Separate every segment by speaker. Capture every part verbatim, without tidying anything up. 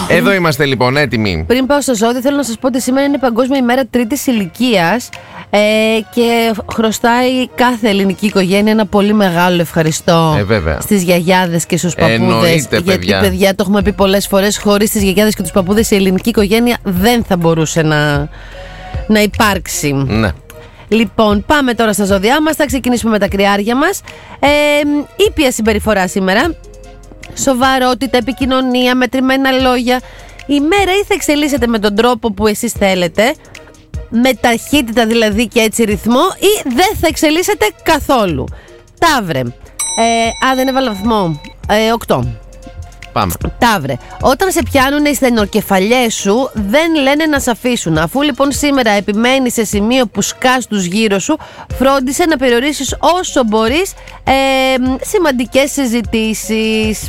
Speaker 1: Εδώ είμαστε λοιπόν, έτοιμοι.
Speaker 2: Πριν πάω στο ζώδιο, θέλω να σας πω ότι σήμερα είναι Παγκόσμια ημέρα τρίτης ηλικίας ε, και χρωστάει κάθε ελληνική οικογένεια ένα πολύ μεγάλο ευχαριστώ
Speaker 1: ε, στις
Speaker 2: γιαγιάδες και στους παππούδες.
Speaker 1: Εννοείται,
Speaker 2: γιατί
Speaker 1: παιδιά.
Speaker 2: παιδιά, το έχουμε πει πολλές φορές, χωρίς τις γιαγιάδες και τους παππούδες η ελληνική οικογένεια δεν θα μπορούσε να, να υπάρξει.
Speaker 1: Ναι.
Speaker 2: Λοιπόν, πάμε τώρα στα ζώδιά μας. Θα ξεκινήσουμε με τα κρυάρια μας. Ε, ήπια συμπεριφορά σήμερα. Σοβαρότητα, επικοινωνία, μετρημένα λόγια. Η μέρα ή θα εξελίσσεται με τον τρόπο που εσείς θέλετε, με ταχύτητα δηλαδή και έτσι ρυθμό, ή δεν θα εξελίσσεται καθόλου. Ταύρε. Ε, α, δεν έβαλα βαθμό. Ε, οκτώ.
Speaker 1: Πάμε.
Speaker 2: Ταύρε. Όταν σε πιάνουν οι στενοκεφαλιές σου, δεν λένε να σε αφήσουν. Αφού λοιπόν σήμερα επιμένεις σε σημείο που σκάς τους γύρω σου, φρόντισε να περιορίσεις όσο μπορείς ε, σημαντικές συζητήσεις.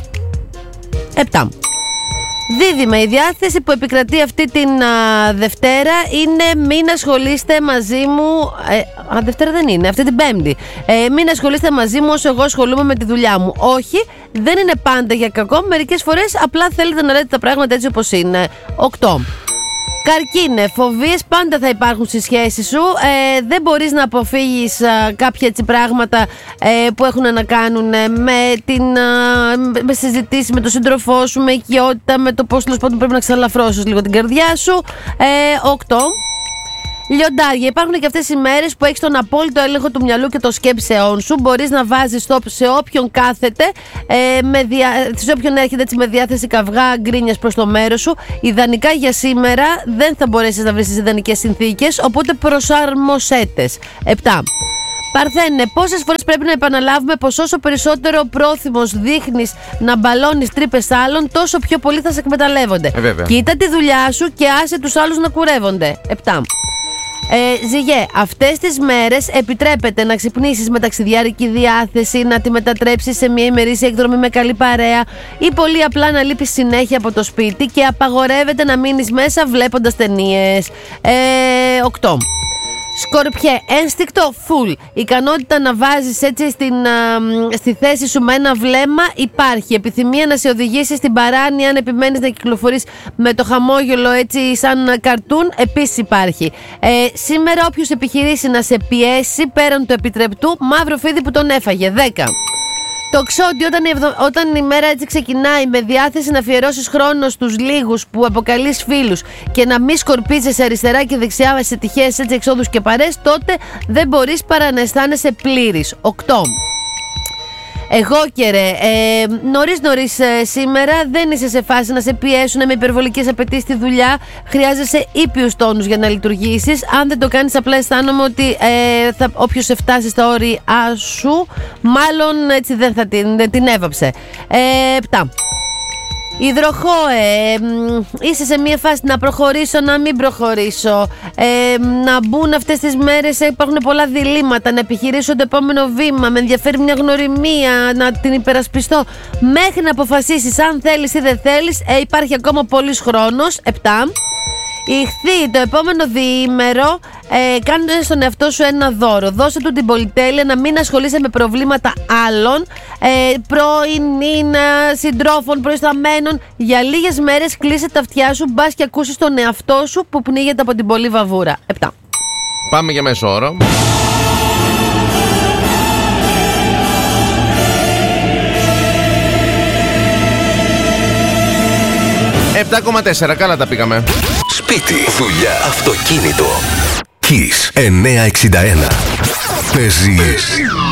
Speaker 2: Επτά. Δίδυμα, η διάθεση που επικρατεί αυτή την α, Δευτέρα είναι μην ασχολείστε μαζί μου. Ε, α, Δευτέρα δεν είναι, αυτή την Πέμπτη. Ε, μην ασχολείστε μαζί μου όσο εγώ ασχολούμαι με τη δουλειά μου. Όχι, δεν είναι πάντα για κακό. Μερικές φορές απλά θέλετε να λέτε τα πράγματα έτσι όπως είναι. Οκτώ. Καρκίνε, φοβίες πάντα θα υπάρχουν στη σχέση σου. Ε, δεν μπορείς να αποφύγεις α, κάποια έτσι πράγματα ε, που έχουν να κάνουν ε, με, την, α, με συζητήσεις με τον σύντροφό σου, με οικειότητα, με το πώς τέλος πάντων πρέπει να ξαλαφρώσεις λίγο την καρδιά σου. Ε, οκτώ. Λιοντάρια, υπάρχουν και αυτές οι μέρες που έχεις τον απόλυτο έλεγχο του μυαλού και των σκέψεών σου. Μπορείς να βάζεις stop σε όποιον κάθεται, ε, με δια... σε όποιον έρχεται έτσι με διάθεση καυγά γκρίνιας προς το μέρος σου. Ιδανικά για σήμερα δεν θα μπορέσεις να βρεις τις ιδανικές συνθήκες, οπότε προσαρμοσέτες. Επτά. Παρθένε, πόσες φορές πρέπει να επαναλάβουμε πως όσο περισσότερο πρόθυμος δείχνεις να μπαλώνεις τρύπες άλλων, τόσο πιο πολύ θα σε εκμεταλλεύονται.
Speaker 1: Ε,
Speaker 2: Κοίτα τη δουλειά σου και άσε τους άλλους να κουρεύονται. Επτά. Ε, Ζυγέ, αυτές τις μέρες επιτρέπεται να ξυπνήσεις με ταξιδιάρικη διάθεση, να τη μετατρέψεις σε μια ημερήσια εκδρομή με καλή παρέα ή πολύ απλά να λείπεις συνέχεια από το σπίτι και απαγορεύεται να μείνεις μέσα βλέποντας ταινίες. Ε, οκτώ. Σκορπιέ, ένστικτο full. Η ικανότητα να βάζεις έτσι στην, α, στη θέση σου με ένα βλέμμα υπάρχει. Επιθυμία να σε οδηγήσει στην παράνοια αν επιμένεις να κυκλοφορείς με το χαμόγελο έτσι σαν καρτούν επίσης υπάρχει. Ε, σήμερα όποιος επιχειρήσει να σε πιέσει πέραν του επιτρεπτού, μαύρο φίδι που τον έφαγε. δέκα. Το ξότι όταν η, ευδο... όταν η μέρα έτσι ξεκινάει με διάθεση να αφιερώσεις χρόνο στους λίγους που αποκαλείς φίλους και να μην σκορπίζεσαι αριστερά και δεξιά σε τυχαίες έτσι εξόδους και παρές, τότε δεν μπορείς παρά να αισθάνεσαι πλήρης. οκτώ. Εγώ και ρε, ε, νωρίς νωρίς ε, σήμερα δεν είσαι σε φάση να σε πιέσουν με υπερβολικές απαιτήσεις στη δουλειά. Χρειάζεσαι ήπιους τόνους για να λειτουργήσεις. Αν δεν το κάνεις, απλά αισθάνομαι ότι ε, θα, όποιος σε φτάσει στα όρια σου, μάλλον έτσι δεν θα την, δεν την έβαψε. Ε, επτά. Υδροχόε, ε, είσαι σε μια φάση να προχωρήσω, να μην προχωρήσω, ε, να μπουν αυτές τις μέρες, υπάρχουν πολλά διλήμματα, να επιχειρήσω το επόμενο βήμα, με ενδιαφέρει μια γνωριμία, να την υπερασπιστώ, μέχρι να αποφασίσεις αν θέλεις ή δεν θέλεις, ε, υπάρχει ακόμα πολύς χρόνος. Επτά. Ιχθύ, το επόμενο διήμερο ε, κάντε στον εαυτό σου ένα δώρο. Δώσε του την πολυτέλεια να μην ασχολείσαι με προβλήματα άλλων, ε, πρώην, συντρόφων, προϊσταμένων. Για λίγες μέρες κλείσε τα αυτιά σου, μπας και ακούσεις τον εαυτό σου που πνίγεται από την πολλή βαβούρα. Επτά.
Speaker 1: Πάμε για μέσο όρο. επτά κόμμα τέσσερα, καλά τα πήγαμε.
Speaker 3: Σπίτι, δουλειά, αυτοκίνητο. Kiss εννιακόσια εξήντα ένα. Παίζει